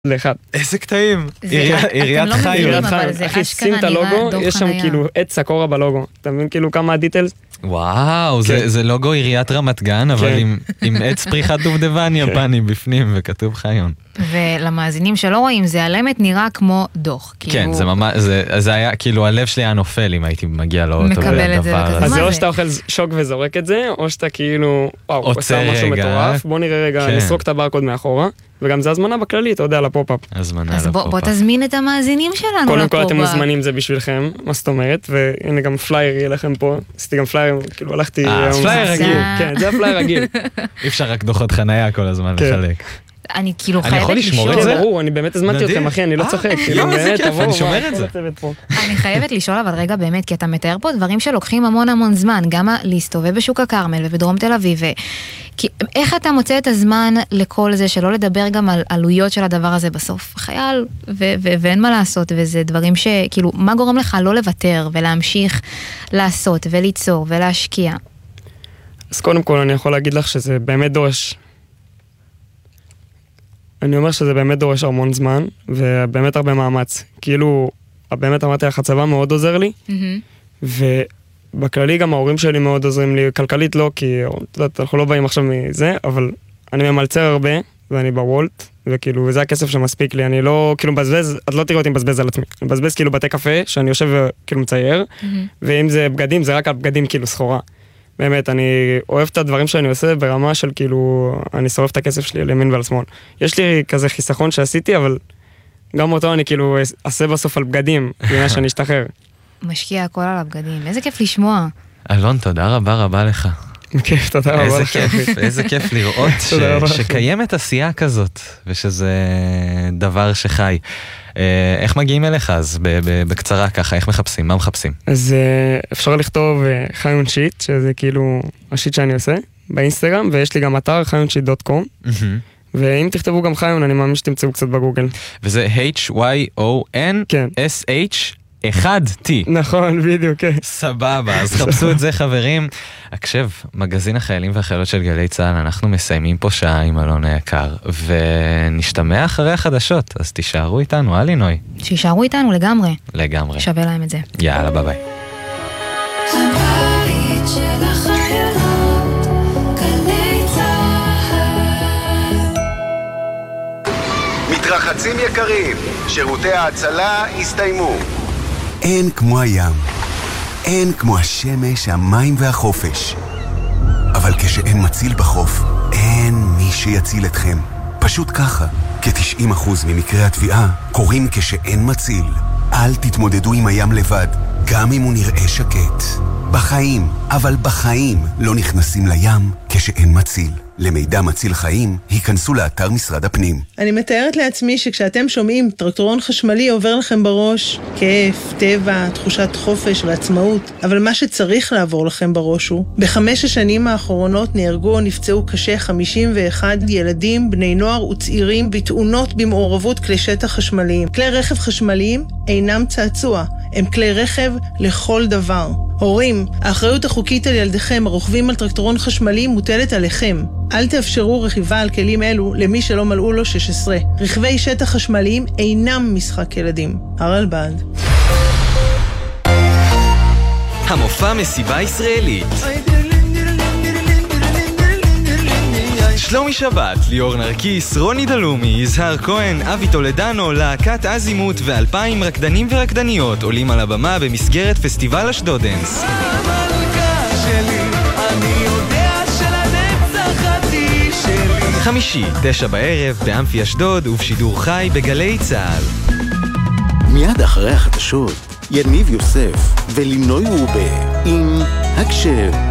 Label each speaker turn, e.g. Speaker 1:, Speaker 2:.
Speaker 1: לאחד.
Speaker 2: איזה קטעים. עיריית חיון.
Speaker 1: אחי, שים את הלוגו, יש שם כאילו עץ סקורה בלוגו. אתה מבין כאילו כמה הדיטלס?
Speaker 2: וואו, זה לוגו עיריית רמת גן, אבל עם עץ פריחת דובדבן יפני בפנים, וכתוב חיון.
Speaker 3: ולמאזינים שלא רואים, זה הלמת נראה כמו דוח.
Speaker 2: כן, זה ממש, זה היה, כאילו הלב שלי היה נופל אם הייתי מגיע לאוטו.
Speaker 3: מקבל את זה.
Speaker 1: אז זה או שאתה אוכל שוק וזורק את זה, או שאתה כאילו, וואו, עושה משהו מטורף, בוא נראה רגע, נסרוק את הברקוד מאחורה, וגם זה הזמנה בכללי, אתה יודע, לפופ-אפ.
Speaker 3: אז בוא תזמין את המאזינים שלנו לפופ-אפ.
Speaker 1: קודם כל אתם מוזמנים, זה בשבילכם, מה זאת אומרת, והנה גם פלייר יהיה לכם פה, עשיתי גם פלייר, כאילו הלכתי...
Speaker 2: פלייר רגיל.
Speaker 1: כן, זה הפלייר רגיל.
Speaker 2: אי אפשר רק דוחות חנייה כל הזמן לחלק.
Speaker 3: אני כאילו
Speaker 2: אני יכול לשמור את זה?
Speaker 1: ברור, אני באמת הזמנתי אתכם, אחי, אני לא צוחק.
Speaker 2: איזה כיף, אני שומר את זה.
Speaker 3: אני חייבת לשאול אבל רגע באמת, כי אתה מתאר פה דברים שלוקחים המון זמן, גם להסתובב בשוק הכרמל ובדרום תל אביב, איך אתה מוצא את הזמן לכל זה, שלא לדבר גם על עלויות של הדבר הזה בסוף? חייל, ואין מה לעשות, וזה דברים שכאילו, מה גורם לך לא לוותר ולהמשיך לעשות וליצור ולהשקיע?
Speaker 1: אז קודם כל אני יכול להגיד לך שזה באמת דורש, אני אומר שזה באמת דורש המון זמן, ובאמת הרבה מאמץ. כאילו, באמת אמרתי לך, הצבא מאוד עוזר לי, ובכללי גם ההורים שלי מאוד עוזרים לי, כלכלית לא, כי אנחנו לא באים עכשיו מזה, אבל אני ממלצר הרבה, ואני בוולט, וכאילו, וזה הכסף שמספיק לי, אני לא, כאילו, מבזבז, את לא תראו אותי מבזבז על עצמי, אני מבזבז כאילו בתי קפה, שאני יושב וכאילו מצייר, ואם זה בגדים, זה רק על בגדים כאילו סחורה. באמת, אני אוהב את הדברים שאני עושה ברמה של כאילו, אני שורף את הכסף שלי לימין ועל שמאל. יש לי כזה חיסכון שעשיתי, אבל גם אותו אני כאילו אעשה בסוף על בגדים, בגלל שאני אשתחרר.
Speaker 3: משקיע הכל על הבגדים, איזה כיף לשמוע.
Speaker 2: אלון, תודה רבה לך.
Speaker 1: כיף, תודה רבה לך.
Speaker 2: איזה כיף לראות שקיימת עשייה כזאת, ושזה דבר שחי. איך מגיעים אליך אז, בקצרה ככה, איך מחפשים, מה מחפשים?
Speaker 1: אז אפשר לכתוב חיון שיט, שזה כאילו השיט שאני עושה, באינסטגרם, ויש לי גם אתר חיונשיט.com, ואם תכתבו גם חיון, אני מאמין שתמצאו קצת בגוגל.
Speaker 2: וזה HYON-SH1T.
Speaker 1: נכון, בדיוק, כן.
Speaker 2: סבבה, אז חפשו את זה חברים. הקשב, מגזין החיילים והחיילות של גלי צהל, אנחנו מסיימים פה שעה עם אלון היקר, ונשתמע אחרי החדשות, אז תישארו איתנו, אלי נוי.
Speaker 3: שישארו איתנו לגמרי.
Speaker 2: לגמרי.
Speaker 3: שווה להם את זה.
Speaker 2: יאללה, ביי ביי.
Speaker 4: הבית של החיילות, גלי צהל.
Speaker 5: מתרחצים יקרים, שירותי ההצלה הסתיימו.
Speaker 6: אין כמו הים, אין כמו השמש, המים והחופש. אבל כשאין מציל בחוף, אין מי שיציל אתכם. פשוט ככה, כ-90% ממקרי התביעה קורים כשאין מציל. אל תתמודדו עם הים לבד, גם אם הוא נראה שקט. בחיים, אבל בחיים לא נכנסים לים כשאין מציל. למידע מציל חיים, היכנסו לאתר משרד הפנים.
Speaker 7: אני מתארת לעצמי שכשאתם שומעים טרקטורון חשמלי עובר לכם בראש כיף, טבע, תחושת חופש ועצמאות, אבל מה שצריך לעבור לכם בראש הוא, ב5 השנים האחרונות נהרגו או נפצעו קשה 51 ילדים, בני נוער וצעירים בתאונות במעורבות כלי שטח חשמליים. כלי רכב חשמליים אינם צעצוע, הם כלי רכב לכל דבר. הורים, האחריות החוקית על ילדיכם הרוכבים על טרקטורון חשמלי מוטלת עליכם. אל תאפשרו רכיבה על כלים אלו למי שלא מלאו לו 16. רכבי שטח חשמליים אינם משחק ילדים. הרלב"ד.
Speaker 8: המופע מסיבה ישראלית. שלומי שבת, ליאור נרקיס, רוני דלומי, יזהר כהן, אבי טולדנו, להקת אזימות ו2,000 רקדנים ורקדניות עולים על הבמה במסגרת פסטיבל אשדודנס. המלכה שלי, אני יודע שלנצח עדי שלי. חמישי, 9 בערב, באמפי אשדוד ובשידור חי בגלי צהל.
Speaker 9: מיד אחרי החדשות, יניב יוסף ולינוי רובה עם הקשב.